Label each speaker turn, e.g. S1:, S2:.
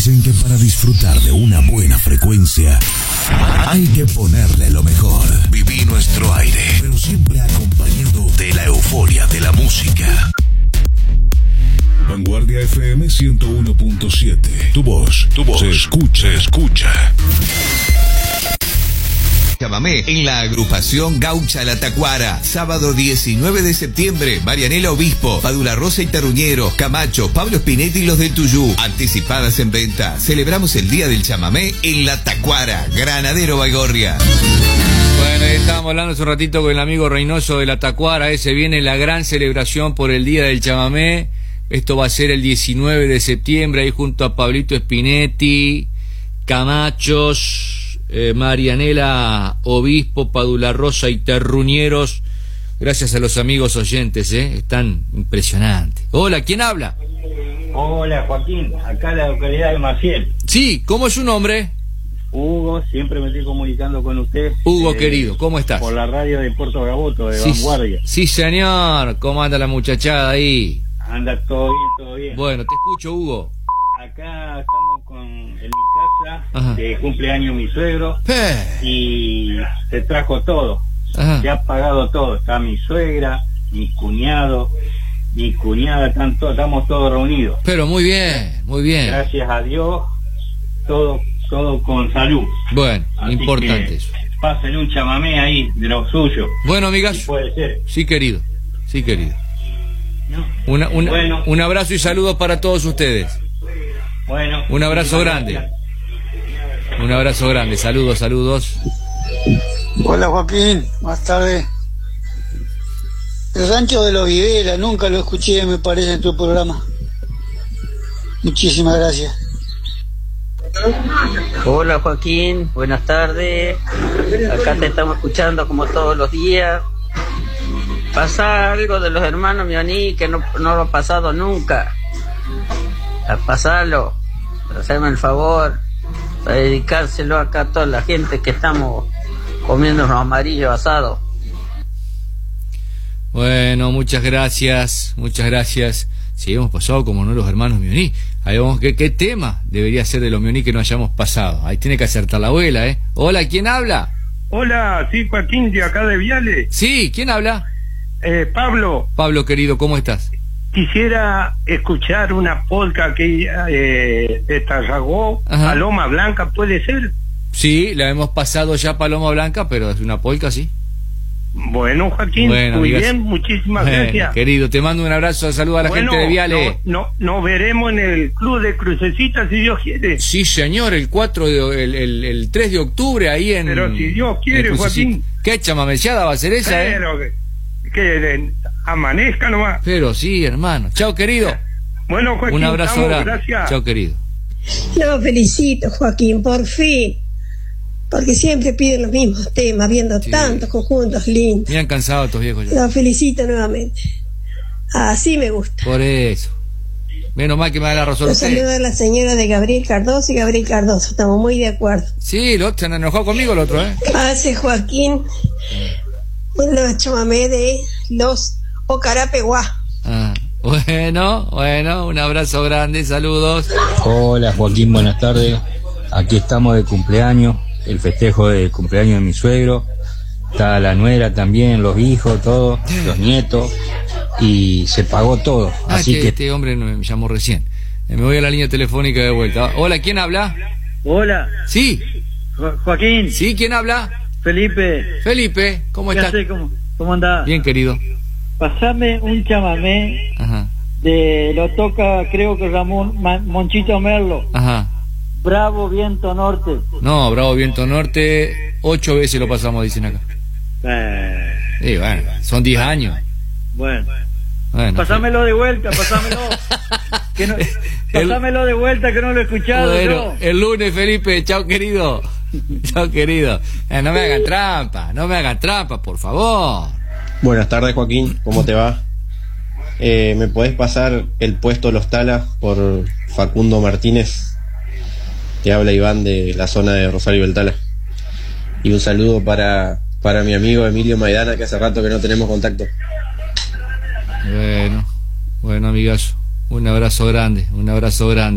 S1: Dicen que para disfrutar de una buena frecuencia hay que ponerle lo mejor. Viví nuestro aire, pero siempre acompañado de la euforia de la música. Vanguardia FM 101.7. Tu voz se escucha.
S2: Chamamé en la agrupación Gaucha La Tacuara. Sábado 19 de septiembre, Marianela Obispo, Padula Rosa y Terruñeros, Camacho, Pablo Spinetti y los del Tuyú. Anticipadas en venta. Celebramos el Día del Chamamé en La Tacuara, Granadero Baigorria.
S3: Bueno, estábamos hablando hace un ratito con el amigo Reynoso de La Tacuara. Se viene la gran celebración por el Día del Chamamé. Esto va a ser el 19 de septiembre, ahí junto a Pablito Spinetti, Camachos, Marianela Obispo, Padula Rosa y Terruñeros. Gracias a los amigos oyentes, están impresionantes. Hola, ¿quién habla?
S4: Hola, Joaquín, acá en la localidad de Maciel.
S3: Sí, ¿cómo es su nombre?
S4: Hugo, siempre me estoy comunicando con usted.
S3: Hugo, querido, ¿cómo estás?
S4: Por la radio de Puerto Gaboto, de
S3: Sí,
S4: Vanguardia.
S3: Sí, señor, ¿cómo anda la muchachada ahí?
S4: Anda todo bien.
S3: Bueno, te escucho, Hugo.
S4: Acá estamos en mi casa, de cumpleaños mi suegro, y se trajo todo.
S3: Ajá.
S4: Se ha pagado todo. Está mi suegra, mi cuñado, mi cuñada, estamos todos reunidos.
S3: Pero muy bien.
S4: Gracias a Dios, todo con salud.
S3: Bueno,
S4: así
S3: importante eso.
S4: Pásenle un chamamé ahí de lo suyo.
S3: Bueno, amigas.
S4: Si puede ser.
S3: Sí, querido.
S4: ¿No?
S3: Bueno. Un abrazo y saludos para todos ustedes.
S4: Bueno.
S3: Un abrazo grande. Un abrazo grande. Saludos.
S5: Hola, Joaquín, más tarde. El Rancho de los Videla, nunca lo escuché, me parece, en tu programa. Muchísimas gracias.
S6: Hola, Joaquín, buenas tardes. Acá te estamos escuchando como todos los días. Pasa algo de los hermanos Mioní que no lo ha pasado nunca. A pasarlo, hacerme el favor, para dedicárselo acá a toda la gente que estamos comiendo unos amarillos asados.
S3: Bueno, muchas gracias. Sí, hemos pasado como no los hermanos Mioní. Ahí vamos, ¿qué tema debería ser de los Mioní que no hayamos pasado? Ahí tiene que acertar la abuela, ¿eh? Hola, ¿quién habla?
S7: Hola, sí, Joaquín, de acá de Viale.
S3: Sí, ¿quién habla?
S7: Pablo.
S3: Pablo, querido, ¿cómo estás?
S7: Quisiera escuchar una polca que de Tarragó, Paloma Blanca, ¿puede ser?
S3: Sí, la hemos pasado ya Paloma Blanca, pero es una polca, sí.
S7: Bueno, Joaquín,
S3: bueno,
S7: muy
S3: amigas,
S7: bien, muchísimas gracias.
S3: Querido, te mando un abrazo, saludo a la gente de Viale.
S7: Nos veremos en el Club de Crucecitas, si Dios quiere.
S3: Sí, señor, el 3 de octubre ahí en...
S7: Pero si Dios quiere, Joaquín.
S3: ¿Qué chamameciada va a ser esa,
S7: Pero que amanezca nomás.
S3: Pero sí, hermano. Chao, querido.
S7: Bueno, Joaquín,
S3: un abrazo grande.
S7: Gracias.
S3: Chao, querido.
S8: Lo felicito, Joaquín, por fin. Porque siempre piden los mismos temas, viendo tantos conjuntos lindos.
S3: Me han cansado estos viejos ya.
S8: Lo felicito nuevamente. Así me gusta.
S3: Por eso. Menos mal que me da la razón.
S8: Los saludo a la señora de Gabriel Cardoso y Gabriel Cardoso. Estamos muy de acuerdo.
S3: Sí, se han enojado conmigo el otro,
S8: Hace Joaquín un chamamé de los Ocarapeguá.
S3: Bueno, un abrazo grande, saludos.
S9: Hola, Joaquín, buenas tardes. Aquí estamos de cumpleaños, el festejo de cumpleaños de mi suegro. Está la nuera también, los hijos, todos, los nietos. Y se pagó todo. Así que
S3: este hombre me llamó recién. Me voy a la línea telefónica de vuelta. Hola, ¿quién habla?
S10: Hola.
S3: Sí.
S10: Joaquín.
S3: Sí, ¿quién habla?
S10: Felipe,
S3: ¿cómo estás?
S10: ¿Cómo andás?
S3: Bien, querido.
S10: Pasame un chamamé. Lo toca, creo que Ramón Monchito Merlo. Bravo Viento Norte.
S3: No, Bravo Viento Norte 8 veces lo pasamos, dicen acá. Sí, bueno, son 10 años.
S10: Bueno, pasámelo de vuelta, pásamelo. Pásamelo de vuelta, que no lo he escuchado.
S3: Bueno, el lunes, Felipe. Chao, querido. Chao, querido. No me hagan trampa, por favor.
S11: Buenas tardes, Joaquín, ¿cómo te va? ¿Me podés pasar el puesto Los Talas por Facundo Martínez? Te habla Iván de la zona de Rosario Beltala. Y un saludo para mi amigo Emilio Maidana, que hace rato que no tenemos contacto.
S3: Bueno, amigazo, un abrazo grande.